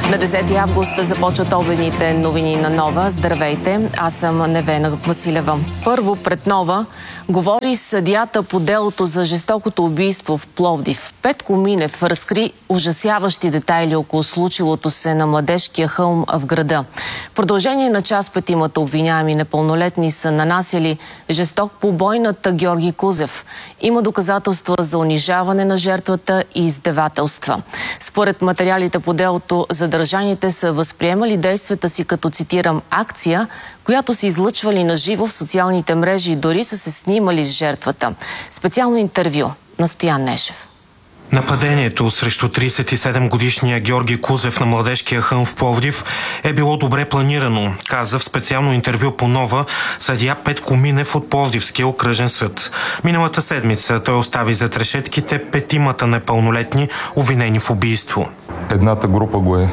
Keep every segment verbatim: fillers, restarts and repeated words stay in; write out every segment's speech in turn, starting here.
На десети август започват обедните новини на Нова. Здравейте, аз съм Невена Василева. Първо пред Нова говори съдията по делото за жестокото убийство в Пловдив. Петко Минев разкри ужасяващи детайли около случилото се на Младежкия хълм в града. В продължение на час петимата обвиняеми непълнолетни са нанасяли жесток побой над Георги Кузев. Има доказателства за унижаване на жертвата и издевателства. Според материалите по делото, задържаните са възприемали действията си като, цитирам, акция, която са излъчвали на живо в социалните мрежи и дори са се снимали с жертвата. Специално интервю на Стоян Нешев. Нападението срещу тридесет и седем годишния Георги Кузев на Младежкия хълм в Пловдив е било добре планирано, каза в специално интервю по Нова съдия Петко Минев от Пловдивския окръжен съд. Миналата седмица той остави зад решетките петимата непълнолетни, обвинени в убийство. Едната група го е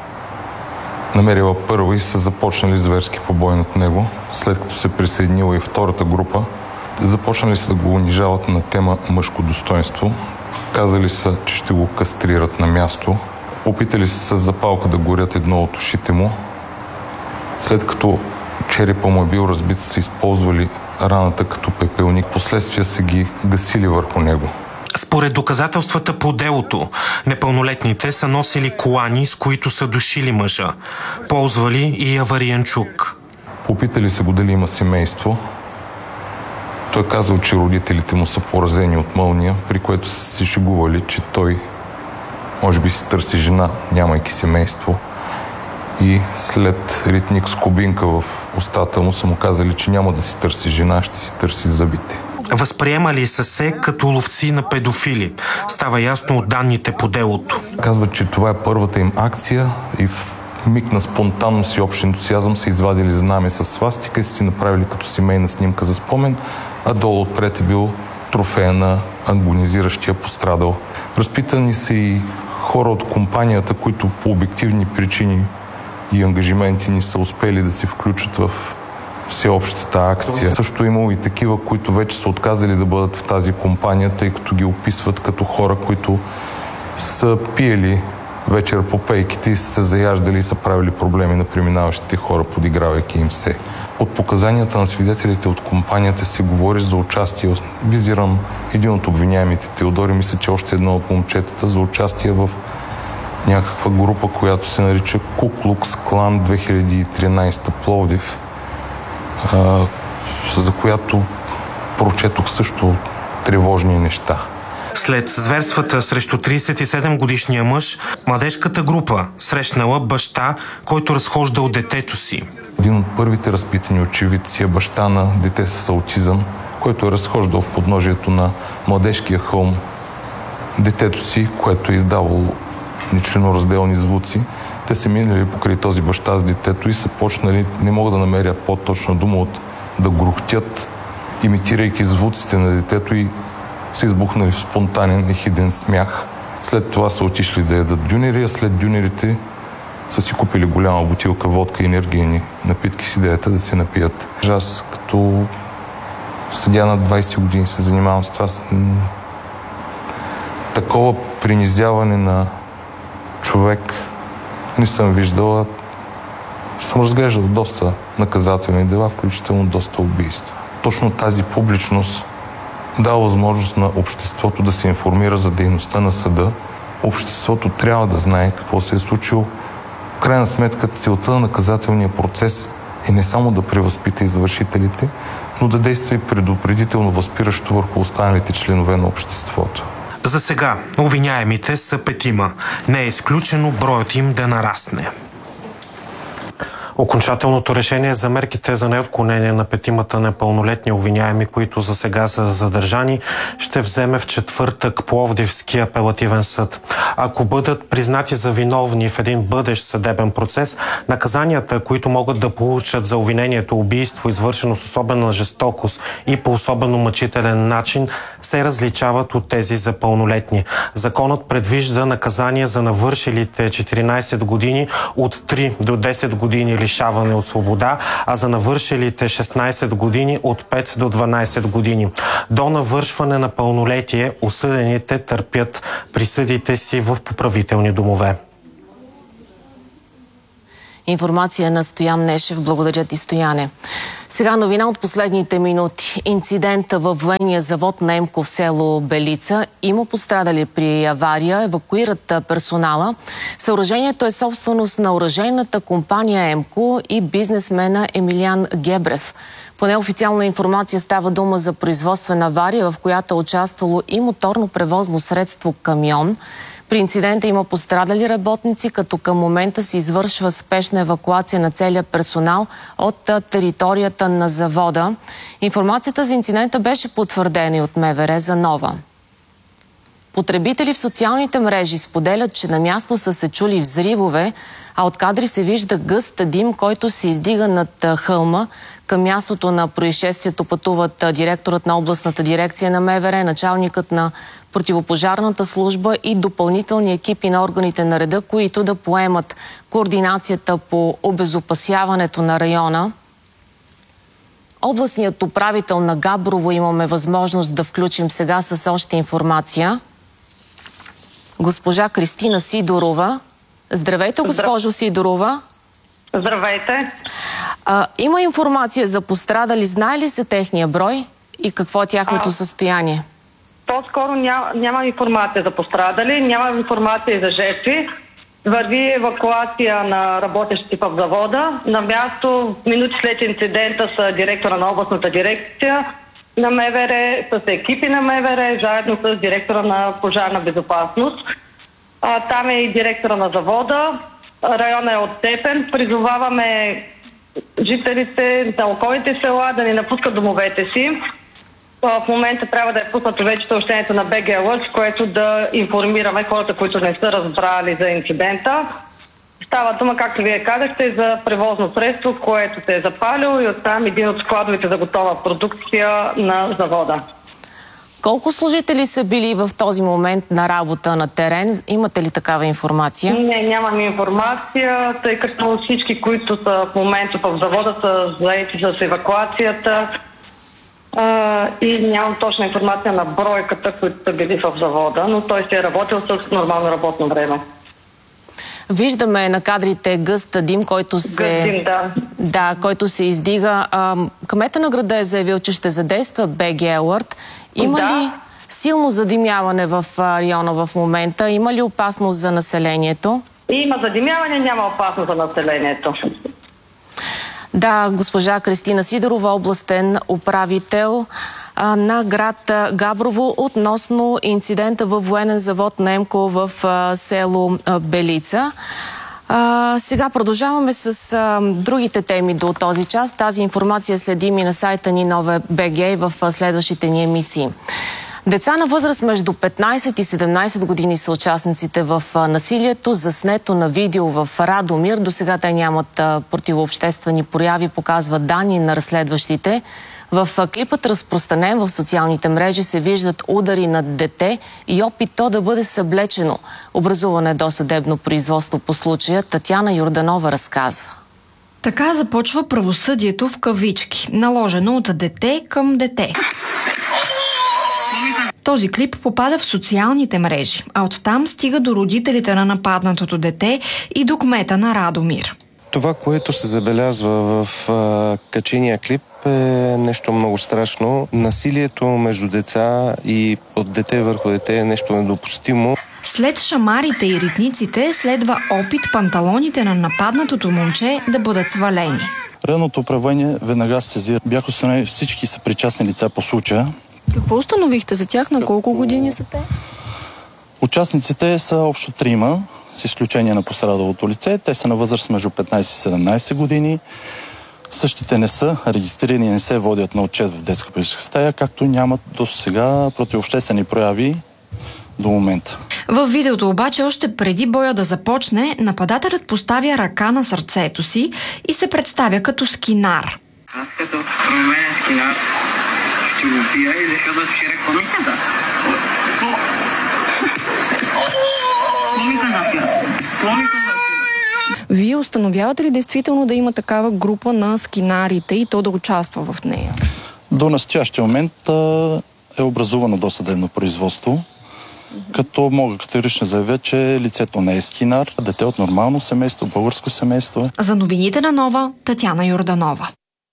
намерила първо и са започнали зверски побой над него, след като се присъединила и втората група. Започнали са да го унижават на тема мъжко достоинство. Казали са, че ще го кастрират на място. Опитали се с запалка да горят едно от ушите му. След като черепа му е бил разбит, са използвали раната като пепелник. Последствия са ги гасили върху него. Според доказателствата по делото, непълнолетните са носили колани, с които са душили мъжа. Ползвали и авариен чук. Попитали се го дали има семейство. Той казал, че родителите му са поразени от мълния, при което са се шегували, че той може би си търси жена, нямайки семейство. И след ритник с кубинка в устата му са му казали, че няма да си търси жена, ще си търси зъбите. Възприемали са се като ловци на педофили. Става ясно от данните по делото. Казват, че това е първата им акция и в миг на спонтанност и общ ентусиазъм са извадили знаме с свастика и са си направили като семейна снимка за спомен, а долу отпред е бил трофея на агонизиращия пострадал. Разпитани са и хора от компанията, които по обективни причини и ангажименти не са успели да се включат в всеобщата акция. Също имало и такива, които вече са отказали да бъдат в тази компания, тъй като ги описват като хора, които са пиели вечер по пейките и са се заяждали и са правили проблеми на преминаващите хора, подигравайки им се. От показанията на свидетелите от компанията се говори за участие. Визирам един от обвиняемите, Теодори, мисля, че още едно от момчетата, за участие в някаква група, която се нарича Ку Клукс Клан две хиляди и тринадесета Пловдив, а, за която прочетох също тревожни неща. След зверствата срещу тридесет и седем годишния мъж, младежката група срещнала баща, който разхождал детето си. Един от първите разпитани очевидци е баща на дете с аутизъм, който е разхождал в подножието на Младежкия хълм детето си, което е издавало нечленоразделни звуци. Те се минали покрай този баща с детето и са почнали, не мога да намеря по-точна дума, от да грухтят, имитирайки звуците на детето, и са избухнали в спонтанен ехиден смях. След това са отишли да ядат дюнери, а след дюнерите са си купили голяма бутилка водка и енергийни напитки с идеята да се напият. Аз като съдия на двадесет години се занимавам с това. Такова принизяване на човек не съм виждала. Съм разглеждал доста наказателни дела, включително доста убийства. Точно тази публичност дава възможност на обществото да се информира за дейността на съда. Обществото трябва да знае какво се е случило. В крайна сметка, целта на наказателния процес е не само да превъзпита извършителите, но да действа и предупредително възпиращо върху останалите членове на обществото. За сега обвиняемите са петима. Не е изключено броят им да нарасне. Окончателното решение за мерките за неотклонение на петимата непълнолетни обвиняеми, които за сега са задържани, ще вземе в четвъртък Пловдивския апелативен съд. Ако бъдат признати за виновни в един бъдещ съдебен процес, наказанията, които могат да получат за обвинението убийство, извършено с особена жестокост и по особено мъчителен начин, се различават от тези за пълнолетни. Законът предвижда наказания за навършилите четиринадесет години от три до десет години лишаване от свобода, а за навършилите шестнадесет години от пет до дванадесет години. До навършване на пълнолетие осъдените търпят присъдите си в поправителни домове. Информация на Стоян Нешев. Благодаря ти, Стояне. Сега новина от последните минути. Инцидента във военния завод на Емко в село Белица. Има пострадали при авария, евакуират персонала. Съоръжението е собственост на оръжейната компания Емко и бизнесмена Емилиан Гебрев. По неофициална информация става дума за производствена авария, в която е участвало и моторно превозно средство камион. При инцидента има пострадали работници, като към момента се извършва спешна евакуация на целия персонал от територията на завода. Информацията за инцидента беше потвърдена и от МВР за Нова. Потребители в социалните мрежи споделят, че на място са се чули взривове, а от кадри се вижда гъст дим, който се издига над хълма. Към мястото на происшествието пътуват директорът на областната дирекция на МВР, началникът на противопожарната служба и допълнителни екипи на органите на реда, които да поемат координацията по обезопасяването на района. Областният управител на Габрово имаме възможност да включим сега с още информация. Госпожа Кристина Сидорова. Здравейте, госпожо Сидорова. Здравейте. А, има информация за пострадали. Знае ли се техния брой и какво е тяхното а, състояние? По-скоро няма, няма информация за пострадали, няма информация и за жертви. Върви евакуация на работещи в завода. На място, минути след инцидента, са директора на областната дирекция на МВР, с екипи на МВР, заедно с директора на пожарна безопасност. А, там е и директора на завода. Районът е отцепен. Призоваваме жителите на околните села да не напускат домовете си. В момента трябва да е пуснато вече съобщението на БГ Алърт, с което да информираме хората, които не са разбрали за инцидента. Става дума, както вие казахте, за превозно средство, което се е запалило и оттам един от складовете за готова продукция на завода. Колко служители са били в този момент на работа на терен? Имате ли такава информация? Не, нямам информация, тъй като всички, които са в момента в завода, са заети с евакуацията а, и нямам точна информация на бройката, които са били в завода, но той се е работил с нормално работно време. Виждаме на кадрите гъст дим, който се, Гъстим, да. Да, който се издига. А, кмета на града е заявил, че ще задейства БГ Алърт. Има да. ли силно задимяване в района в момента? Има ли опасност за населението? Има задимяване, няма опасност за населението. Да, госпожа Кристина Сидорова, областен управител а, на град Габрово, относно инцидента във военен завод на Емко в а, село а, Белица. А, сега продължаваме с а, другите теми до този час. Тази информация следим и на сайта ни Нова БГ и в а, следващите ни емисии. Деца на възраст между петнайсет и седемнайсет години са участниците в а, насилието, заснето на видео в Радомир. До сега те нямат а, противообществени прояви, показват данни на разследващите. В а, клипът, разпространен в социалните мрежи, се виждат удари над дете и опит то да бъде съблечено. Образуване досъдебно производство по случая. Татяна Йорданова разказва. Така започва правосъдието в кавички, наложено от дете към дете. Този клип попада в социалните мрежи, а оттам стига до родителите на нападнатото дете и до кмета на Радомир. Това, което се забелязва в а, качения клип, е нещо много страшно. Насилието между деца и от дете върху дете е нещо недопустимо. След шамарите и ритниците следва опит панталоните на нападнатото момче да бъдат свалени. Районното управление веднага се сезира. Бяха установени всички съпричастни лица по случая. Какво установихте за тях? На колко години са те? Участниците са общо трима, с изключение на пострадалото лице. Те са на възраст между петнайсет и седемнайсет години. Същите не са регистрирани и не се водят на отчет в детска педагогическа стая, както нямат до сега противообществени прояви до момента. В видеото обаче, още преди боя да започне, нападателят поставя ръка на сърцето си и се представя като скинар. Аз като променен скинар ще го пия и защото ще рекламите да. Вие установявате ли действително да има такава група на скинарите и то да участва в нея? До настоящия момент е образувано досъдебно производство Като мога категорично да заявя, че лицето не е скинар, дете от нормално семейство, българско семейство. За новините на Нова, Татяна Йорданова.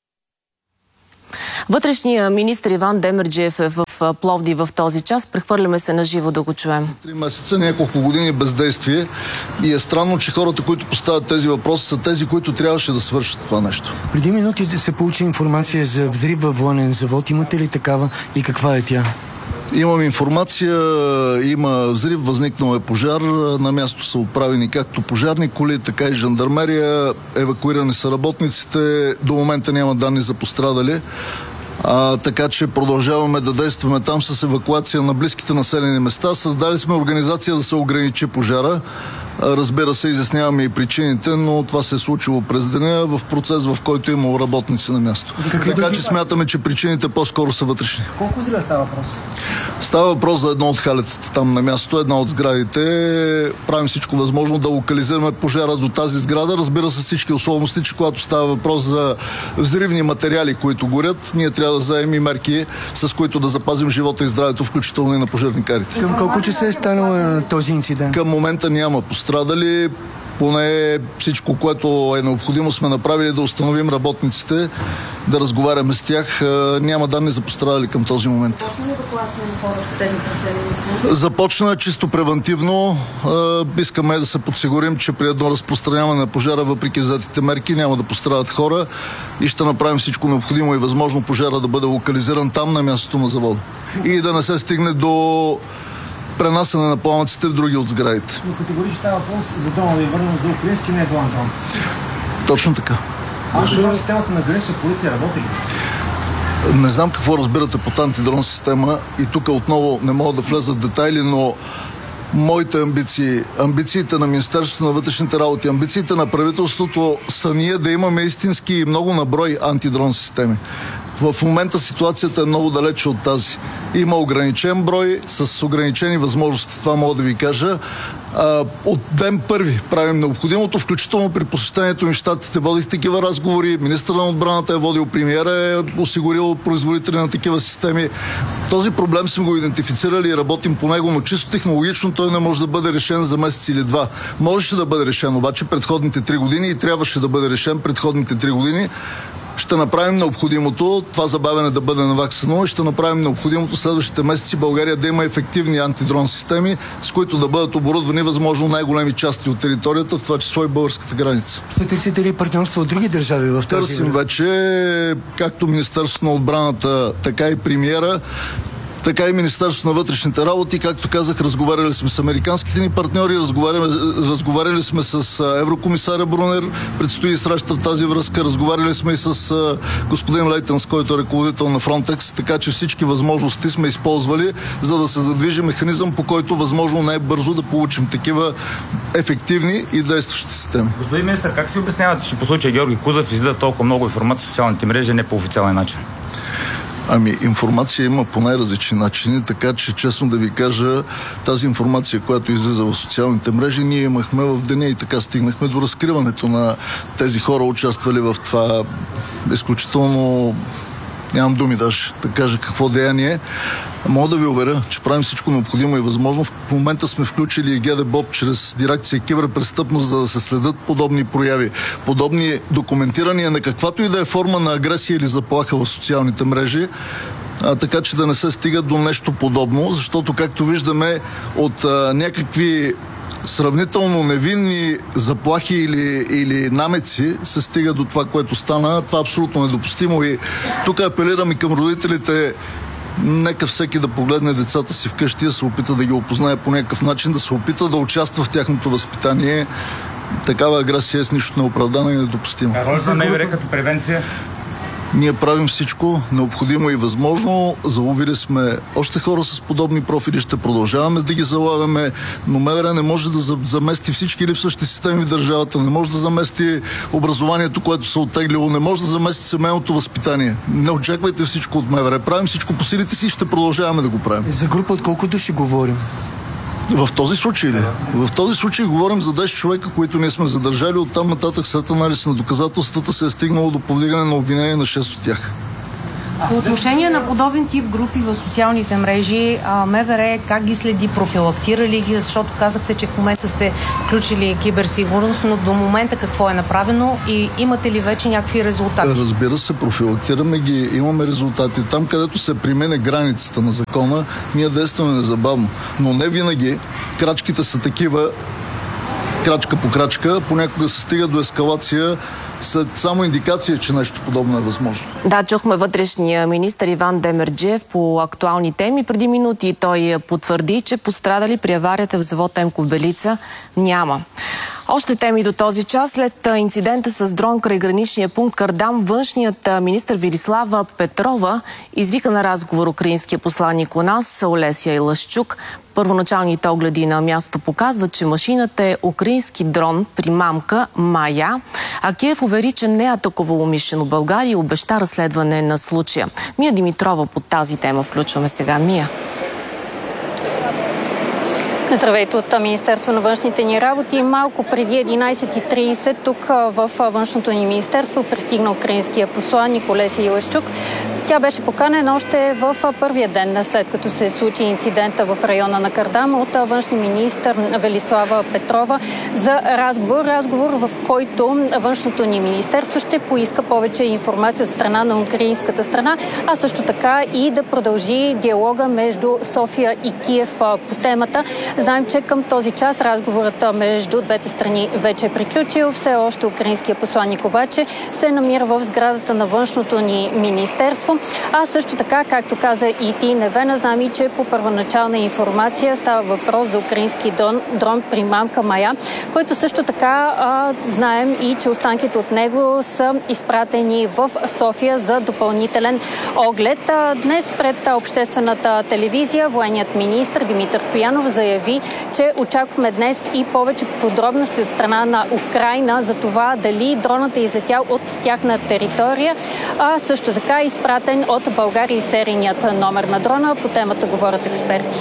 Вътрешния министр Иван Демерджиев е в Пловдив в този час. Прехвърляме се на живо да го чуем. Три месеца, няколко години бездействие и е странно, че хората, които поставят тези въпроси, са тези, които трябваше да свършат това нещо. Преди минути се получи информация за взрив във военен завод. Имате ли такава и каква е тя? Имам информация, има взрив, възникнал е пожар, на място са отправени както пожарни коли, така и жандармерия, евакуирани са работниците, до момента няма данни за пострадали. А, така че продължаваме да действаме там с евакуация на близките населени места. Създали сме организация да се ограничи пожара. Разбира се, изясняваме и причините, но това се е случило през деня в процес, в който е имало работници на място. Така че смятаме, че причините по-скоро са вътрешни. Колко зле става въпрос? Става въпрос за едно от халетата там на място, една от сградите. Правим всичко възможно да локализираме пожара до тази сграда. Разбира се, всички условности, че когато става въпрос за взривни материали, които горят, ние трябва да вземем и мерки, с които да запазим живота и здравето, включително и на пожарникарите. Към колко часа е станал този инцидент? Към момента няма пострадали. Поне всичко, което е необходимо, сме направили да установим работниците, да разговаряме с тях. Няма данни за пострадали към този момент. Започна ли евакуация на хора в съседните населени места? Започна чисто превентивно. Искаме да се подсигурим, че при едно разпространяване на пожара, въпреки взетите мерки, няма да пострадат хора и ще направим всичко необходимо и възможно пожара да бъде локализиран там, на мястото на завода. И да не се стигне до пренасене на пламъците в други от сградите. Но категорично става въпрос за дрона да е върнат за украински, не е длан дрон. Точно така. Антидрон системата на гранична полиция работи ли? Не знам какво разбирате под антидрон система и тук отново не мога да влеза в детайли, но моите амбиции, амбициите на Министерството на вътрешните работи, амбициите на правителството са ние да имаме истински и много наброй антидрон системи. В момента ситуацията е много далече от тази. Има ограничен брой с ограничени възможности, това мога да ви кажа. От ден първи правим необходимото, включително при посещението ми в щатите водих такива разговори, министърът на отбраната е водил, премиера е осигурил производители на такива системи. Този проблем сме го идентифицирали и работим по него, но чисто технологично той не може да бъде решен за месец или два. Можеше да бъде решен обаче предходните три години и трябваше да бъде решен предходните три години. Ще направим необходимото, това забавяне да бъде наваксано и ще направим необходимото следващите месеци България да има ефективни антидрон системи, с които да бъдат оборудвани възможно най-големи части от територията, в това число и българската граница. Ще търсите ли партньорство от други държави в тази? Търсим вече, както Министерството на отбраната, така и премиера, така и Министерството на вътрешните работи. Както казах, разговаряли сме с американските ни партньори, разговаряли, разговаряли сме с еврокомисаря Брунер, предстои среща в тази връзка, разговаряли сме и с господин Лейтенс, който е ръководител на Фронтекс, така че всички възможности сме използвали, за да се задвижи механизъм, по който възможно най-бързо да получим такива ефективни и действащи системи. Господин министър, как си обяснявате, че по случай Георги Кузов излиза толкова много информация в социалните мрежи, не по официален начин? Ами, информация има по най-различни начини, така че, честно да ви кажа, тази информация, която излиза в социалните мрежи, ние имахме в деня и така стигнахме до разкриването на тези хора, участвали в това изключително, нямам думи даже да кажа какво деяние. Мога да ви уверя, че правим всичко необходимо и възможно. В момента сме включили и ГДБОП чрез дирекция киберпрестъпност, за да се следят подобни прояви, подобни документирания на каквато и да е форма на агресия или заплаха в социалните мрежи, а, така че да не се стига до нещо подобно, защото, както виждаме, от а, някакви сравнително невинни заплахи или, или намеци се стига до това, което стана. Това е абсолютно недопустимо и тук апелирам и към родителите. Нека всеки да погледне децата си вкъщи, да се опита да ги опознае по някакъв начин, да се опита да участва в тяхното възпитание. Такава агресия е с нищо неоправдана и недопустима. А ролята на МВР като превенция? Ние правим всичко необходимо и възможно. Заловили сме още хора с подобни профили, ще продължаваме да ги залавяме, но МВР не може да замести всички липсващи системи в държавата, не може да замести образованието, което се оттеглило, не може да замести семейното възпитание. Не очаквайте всичко от МВР. Правим всичко по силите си и ще продължаваме да го правим. За група от колко души говорим? В този случай ли? В този случай говорим за десет човека, които ние сме задържали. Оттам нататък след анализ на доказателствата се е стигнало до повдигане на обвинение на шест от тях. По отношение на подобен тип групи в социалните мрежи, МВР как ги следи, профилактирали ги, защото казахте, че в момента сте включили киберсигурност, но до момента какво е направено и имате ли вече някакви резултати? Разбира се, профилактираме ги, имаме резултати. Там, където се примене границата на закона, ние действаме незабавно. Но не винаги крачките са такива, крачка по крачка, понякога се стига до ескалация, след само индикация, че нещо подобно е възможно. Да, чухме вътрешния министър Иван Демерджиев по актуални теми. Преди минути той потвърди, че пострадали при аварията в завод Емков Белица няма. Още теми до този час. След инцидента с дрон край граничния пункт Кардам, външният министър Велислава Петрова извика на разговор украинския посланник у нас Олесия Илашчук. Първоначалните огледи на място показват, че машината е украински дрон примамка Мая, а Киев увери, че не е атакувал умишлено България и обеща разследване на случая. Мия Димитрова по тази тема включваме сега. Мия. Здравейте от Министерство на външните ни работи. Малко преди единайсет и трийсет тук в външното ни министерство пристигна украинския посланник Олесия Илашчук. Тя беше поканена още в първия ден, след като се случи инцидента в района на Кардам от външния министър Велислава Петрова за разговор. Разговор, в който външното ни министерство ще поиска повече информация от страна на украинската страна, а също така и да продължи диалога между София и Киев по темата. Знаем, че към този час разговорът между двете страни вече е приключил. Все още украинския посланник обаче се намира в сградата на външното ни министерство. А също така, както каза и ти, Невена, знаем и, че по първоначална информация става въпрос за украински дрон, дрон примамка Мая, който също така а, знаем и, че останките от него са изпратени в София за допълнителен оглед. А, днес пред обществената телевизия военният министр Димитър Стоянов заяви, че очакваме днес и повече подробности от страна на Украйна за това дали дронът е излетял от тяхна територия, а също така е изпратен от България и серийният номер на дрона. По темата говорят експерти.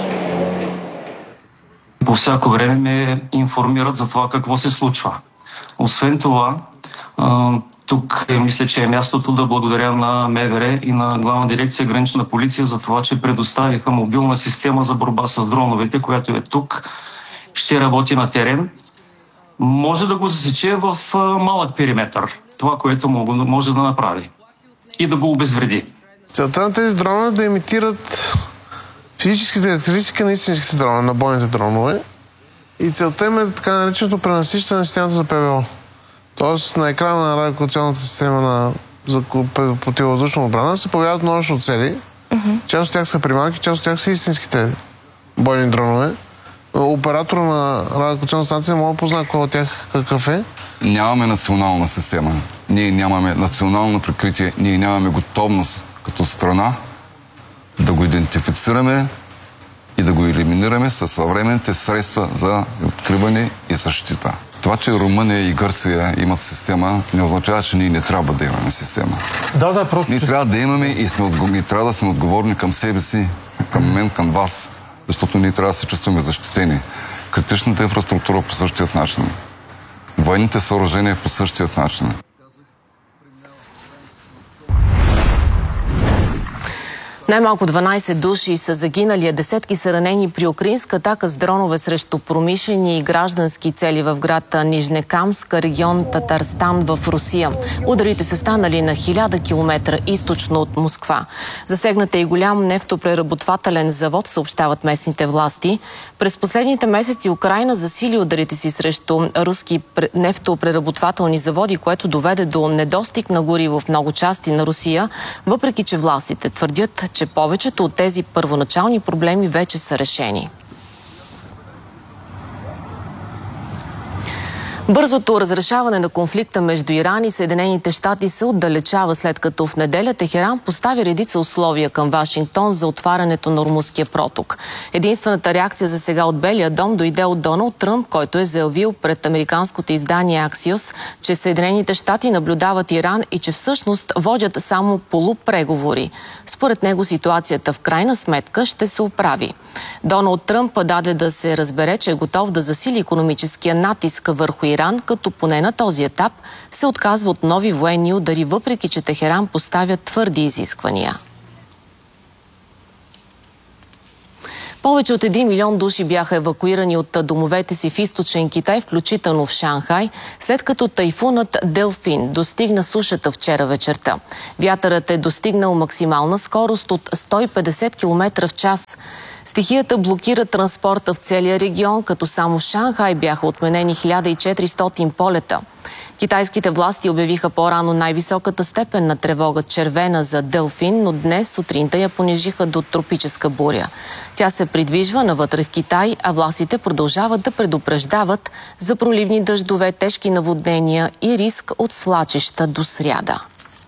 По всяко време ме информират за това какво се случва. Освен това, тук мисля, че е мястото да благодаря на МВР и на Главна дирекция Гранична полиция за това, че предоставиха мобилна система за борба с дроновете, която е тук. Ще работи на терен. Може да го засече в малък периметър. Това, което може да направи. И да го обезвреди. Целта на тези дронове е да имитират физическите характеристики на истинските дронове, на бойните дронове. И целта им е така нареченото пренасищане на системата за ПВО. Тоест на екрана на радиолокационната система на, за противовъздушна отбрана се появяват множество цели. Uh-huh. Част от тях са примамки, част от тях са истинските бойни дронове. Оператора на радиолокационна станция може да познае кой от тях какъв е. Нямаме национална система. Ние нямаме национално прикритие. Ние нямаме готовност като страна да го идентифицираме и да го елиминираме със съвременните средства за откриване и защита. Това, че Румъния и Гърция имат система, не означава, че ние не трябва да имаме система. Да, да, просто... Ние трябва да имаме и, сме отговор... и трябва да сме отговорни към себе си, към мен, към вас, защото ние трябва да се чувстваме защитени. Критичната инфраструктура по същият начин. Военните съоръжения по същият начин. Най-малко дванайсет души са загинали, а десетки са ранени при украинска атака с дронове срещу промишлени и граждански цели в град Нижнекамск, регион Татарстан в Русия. Ударите са станали на хиляда километра източно от Москва. Засегнат е и голям нефтопреработвателен завод, съобщават местните власти. През последните месеци Украйна засили ударите си срещу руски нефтопреработвателни заводи, което доведе до недостиг на гориво в много части на Русия, въпреки че властите твърдят, че повечето от тези първоначални проблеми вече са решени. Бързото разрешаване на конфликта между Иран и Съединените щати се отдалечава, след като в неделя Техеран постави редица условия към Вашингтон за отварянето на Ормузския проток. Единствената реакция за сега от Белия дом дойде от Доналд Тръмп, който е заявил пред американското издание Аксиос, че Съединените щати наблюдават Иран и че всъщност водят само полупреговори. Според него ситуацията в крайна сметка ще се оправи. Доналд Тръмп даде да се разбере, че е готов да засили икономическия натиск върху Иран Иран, като поне на този етап се отказва от нови военни удари, въпреки че Техеран поставя твърди изисквания. Повече от един милион души бяха евакуирани от домовете си в източен Китай, включително в Шанхай, след като тайфунът Делфин достигна сушата вчера вечерта. Вятърът е достигнал максимална скорост от сто и петдесет километра в час. Стихията блокира транспорта в целия регион, като само в Шанхай бяха отменени хиляда и четиристотин полета. Китайските власти обявиха по-рано най-високата степен на тревога червена за Делфин, но днес сутринта я понижиха до тропическа буря. Тя се придвижва навътре в Китай, а властите продължават да предупреждават за проливни дъждове, тежки наводнения и риск от свлачища до сряда.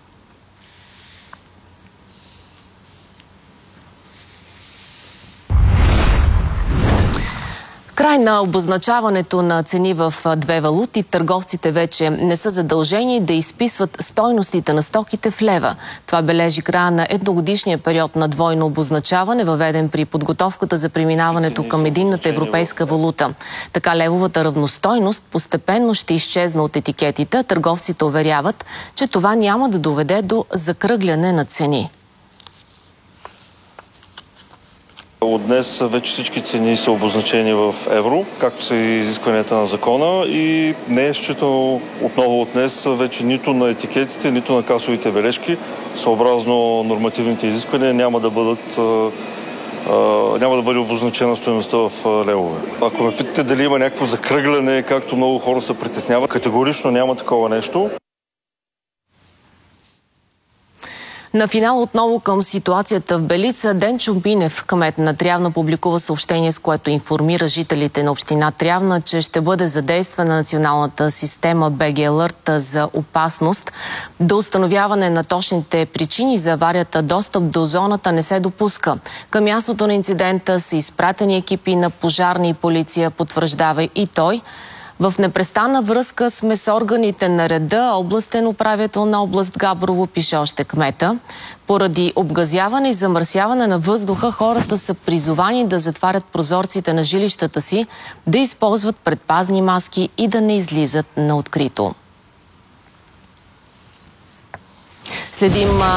Край на обозначаването на цени в две валути, търговците вече не са задължени да изписват стойностите на стоките в лева. Това бележи края на едногодишния период на двойно обозначаване, въведен при подготовката за преминаването към единната европейска валута. Така левовата равностойност постепенно ще изчезна от етикетите. Търговците уверяват, че това няма да доведе до закръгляне на цени. От днес вече всички цени са обозначени в евро, както са и изискванията на закона, и не е считано отново от днес вече нито на етикетите, нито на касовите бележки, съобразно нормативните изисквания, няма да бъдат няма да бъде обозначена стойността в левове. Ако ме питате дали има някакво закръгляне, както много хора се притесняват, категорично няма такова нещо. На финал отново към ситуацията в Белица. Денчо Бинев, кмет на Трявна, публикува съобщение, с което информира жителите на община Трявна, че ще бъде задействана националната система би джи Alert за опасност. До установяване на точните причини за аварията достъп до зоната не се допуска. Към мястото на инцидента са изпратени екипи на пожарна и полиция, потвърждава и той. В непрестанна връзка сме с органите на реда, областен управител на област Габрово, пише още кмета. Поради обгазяване и замърсяване на въздуха, хората са призовани да затварят прозорците на жилищата си, да използват предпазни маски и да не излизат на открито. Следим